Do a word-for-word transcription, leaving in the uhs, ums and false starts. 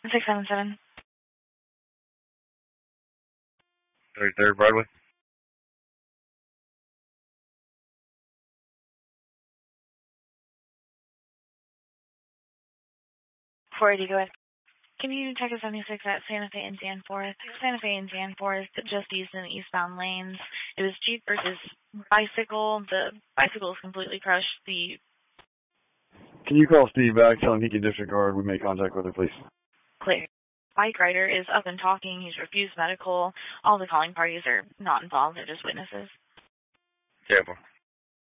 six seven seven. thirty-third Broadway. four eighty, go ahead. Can you check a seventy-six at Santa Fe and Dan Forest? Santa Fe and Dan Forest, just east in the eastbound lanes. It was Jeep versus bicycle. The bicycle is completely crushed. The Can you call Steve back, tell him he can disregard? We make contact with her, please. Clear. Bike rider is up and talking. He's refused medical. All the calling parties are not involved. They're just witnesses. Terrible.